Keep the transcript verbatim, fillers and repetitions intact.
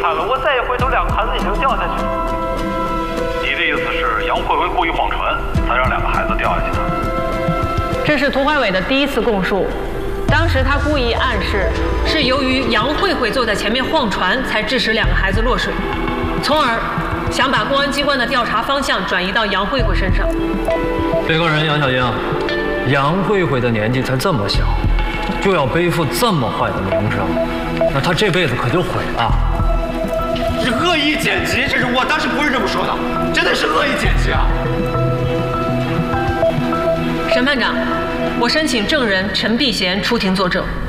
看了，我再一回头，两个孩子已经掉下去了。 你的意思是杨慧慧故意晃船，才让两个孩子掉下去的？ 这是涂怀伟的第一次供述。当时他故意暗示，是由于杨慧慧坐在前面晃船，才致使两个孩子落水，从而想把公安机关的调查方向转移到杨慧慧身上。 被告人杨小英，杨慧慧的年纪才这么小，就要背负这么坏的名声，那她这辈子可就毁了。 是恶意剪辑，这是我当时不是这么说的，真的是恶意剪辑啊！ 审判长，我申请证人陈碧贤出庭作证。